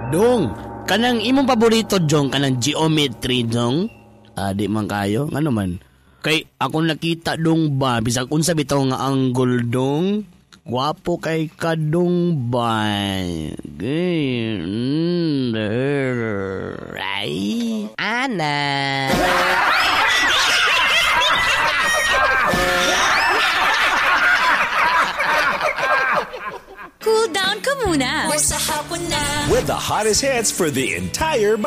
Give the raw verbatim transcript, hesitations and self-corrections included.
Dong, kanang imong paborito Jong kanang geometry Jong? Adi man kayo, ano man? Kay ako nakita dong ba bisag unsa bitaw nga angle dong? Gwapo kay kadong ba? Gay. Mm, ay. Ana. Cool down ka muna. With the hottest hits for the entire